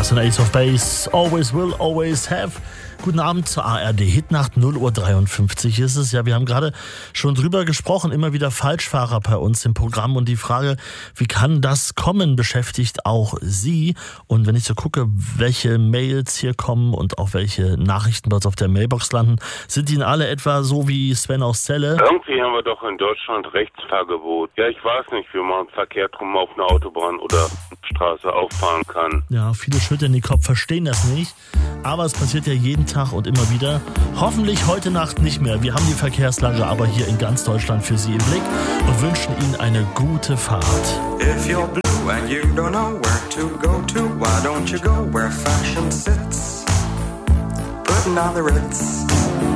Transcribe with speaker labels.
Speaker 1: Das sind Ace of Base, Always Will, Always Have. Guten Abend zur ARD Hitnacht, 0:53 Uhr ist es. Ja, wir haben gerade schon drüber gesprochen, immer wieder Falschfahrer bei uns im Programm. Und die Frage, wie kann das kommen, beschäftigt auch Sie. Und wenn ich so gucke, welche Mails hier kommen und auch welche Nachrichten bei uns auf der Mailbox landen, sind die alle etwa so wie Sven aus Celle?
Speaker 2: Irgendwie haben wir doch in Deutschland Rechtsfahrgebot. Ja, ich weiß nicht, wie man verkehrt rum auf eine Autobahn oder Straße auffahren kann.
Speaker 1: Ja, viele schütteln den Kopf, verstehen das nicht. Aber es passiert ja jeden Tag und immer wieder. Hoffentlich heute Nacht nicht mehr. Wir haben die Verkehrslage aber hier in ganz Deutschland für Sie im Blick und wünschen Ihnen eine gute Fahrt.
Speaker 3: If you're blue and you don't know where to go to, why don't you go where fashion sits? Putting on the Ritz.